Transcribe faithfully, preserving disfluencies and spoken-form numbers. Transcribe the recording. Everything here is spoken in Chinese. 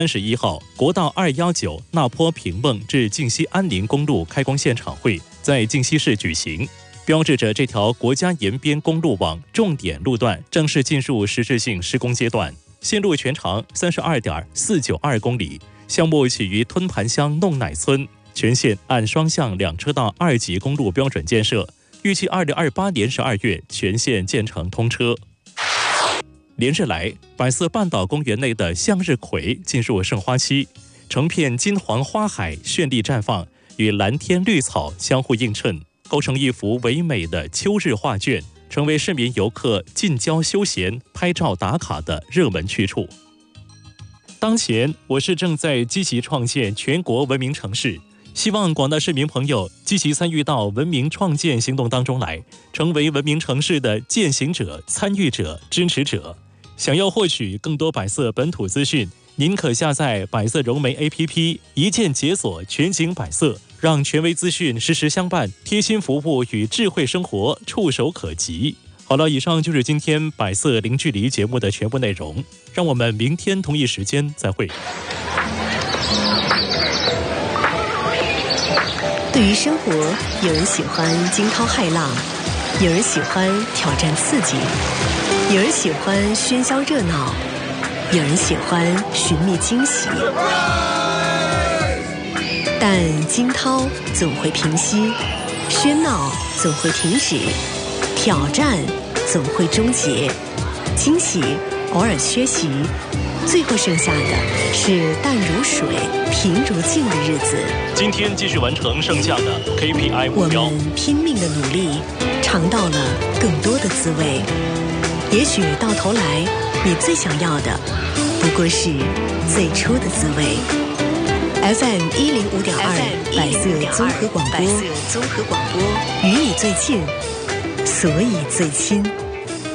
三十一号，国道二一九那坡平孟至靖西安宁公路开工现场会在靖西市举行，标志着这条国家沿边公路网重点路段正式进入实质性施工阶段。线路全长三十二点四九二公里，项目起于吞盘乡弄乃村，全线按双向两车道二级公路标准建设，预计二零二八年十二月全线建成通车。连日来，百色半岛公园内的向日葵进入盛花期，成片金黄花海绚丽绽放，与蓝天绿草相互映衬，构成一幅唯美的秋日画卷，成为市民游客近郊休闲、拍照打卡的热门去处。当前，我市正在积极创建全国文明城市，希望广大市民朋友积极参与到文明创建行动当中来，成为文明城市的践行者、参与者、支持者。想要获取更多百色本土资讯，您可下载百色融媒 A P P， 一键解锁全景百色，让权威资讯实时相伴，贴心服务与智慧生活触手可及。好了，以上就是今天百色零距离节目的全部内容，让我们明天同一时间再会。 对于生活，有人喜欢惊涛骇浪，有人喜欢挑战刺激，有人喜欢喧嚣热闹，有人喜欢寻觅惊喜。但惊涛总会平息，喧闹总会停止，挑战总会终结，惊喜偶尔缺席，最后剩下的是淡如水、平如镜的日子。 今天继续完成剩下的 K P I 目标。 我们拼命的努力，尝到了更多的滋味。也许到头来，你最想要的不过是最初的滋味。F M 一零五点二，百色综合广播，百色综合广播，与你最近，所以最亲。